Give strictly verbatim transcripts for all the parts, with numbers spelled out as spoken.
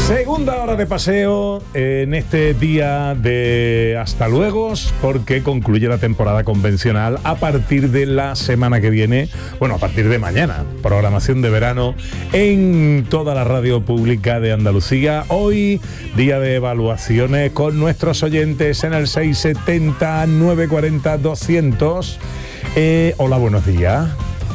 Segunda hora de paseo en este día de hasta luego, porque concluye la temporada convencional a partir de la semana que viene, bueno, a partir de mañana, programación de verano en toda la radio pública de Andalucía. Hoy, día de evaluaciones con nuestros oyentes en el seis setenta, nueve cuarenta, doscientos. Eh, hola, buenos días.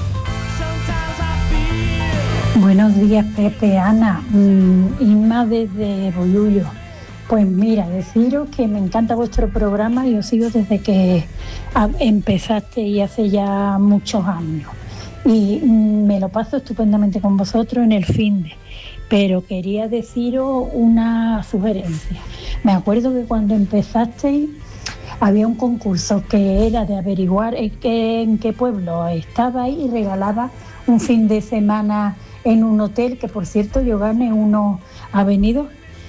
Buenos días, Pepe, Ana, mm, Inma desde Bollullo. Pues mira, deciros que me encanta vuestro programa y os sigo desde que empezaste y hace ya muchos años. Y mm, me lo paso estupendamente con vosotros en el finde. Pero quería deciros una sugerencia. Me acuerdo que cuando empezasteis había un concurso que era de averiguar en qué, en qué pueblo estabais y regalaba un fin de semana en un hotel, que por cierto yo gané uno avenido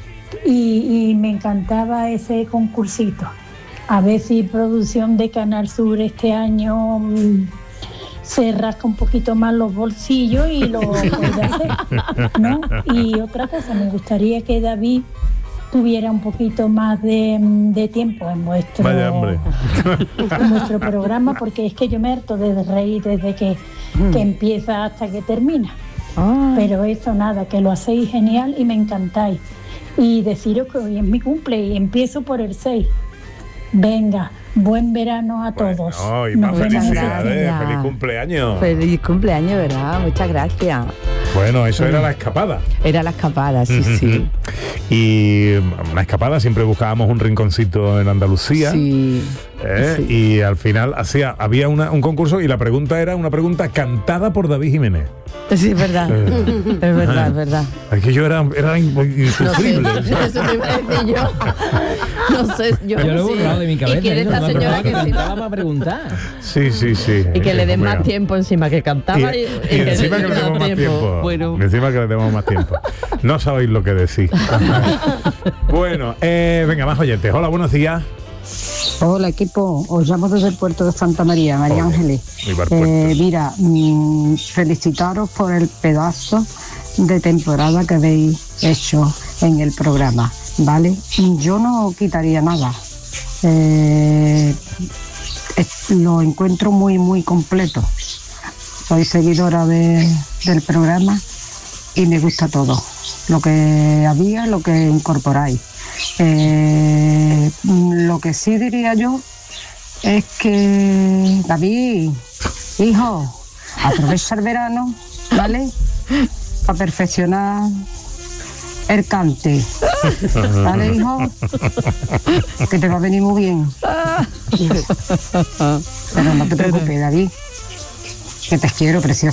y, y me encantaba ese concursito. A ver si producción de Canal Sur este año mmm, se rasca un poquito más los bolsillos y lo puede hacer, ¿no? Y otra cosa, me gustaría que David tuviera un poquito más de, de tiempo en vuestro, Vaya hombre. en vuestro programa, porque es que yo me harto de reír desde que, que empieza hasta que termina. Ah. Pero eso nada, que lo hacéis genial y me encantáis. Y deciros que hoy es mi cumple y empiezo por el seis. Venga, buen verano a bueno, todos. Oh, y más felicidades, gracias. feliz cumpleaños. Feliz cumpleaños, ¿verdad? Muchas gracias. Bueno, eso era la escapada. Era la escapada, sí, uh-huh. sí. Y una escapada, siempre buscábamos un rinconcito en Andalucía. Sí. ¿eh? sí. Y al final hacía, había una, un concurso y la pregunta era una pregunta cantada por David Jiménez. Sí, es verdad. Eh. Es verdad, es verdad. Es que yo era, era insufrible. No sé, eso te iba a decir yo. No sé, yo, yo lo he sí. borrado de mi cabeza. ¿Y quiere esta no, señora que cantaba para preguntar? Sí, sí, sí. Y que le den más tiempo encima que cantaba. Y, y, y, y encima que, que le demos más tiempo. tiempo. Bueno. Encima que le demos más tiempo. No sabéis lo que decís. Bueno, eh, venga, más oyentes. Hola, buenos días. Hola equipo, os llamo desde el puerto de Santa María, María Oye, Ángeles. Eh, mira, mmm, felicitaros por el pedazo de temporada que habéis hecho en el programa, ¿vale? Yo no quitaría nada. Eh, es, lo encuentro muy, muy completo. Soy seguidora de, del programa y me gusta todo. Lo que había, lo que incorporáis. Eh, lo que sí diría yo es que David, hijo, aprovecha el verano, ¿vale? Para perfeccionar el cante, ¿vale, hijo? Que te va a venir muy bien. Pero no te preocupes, David, que te quiero, precioso.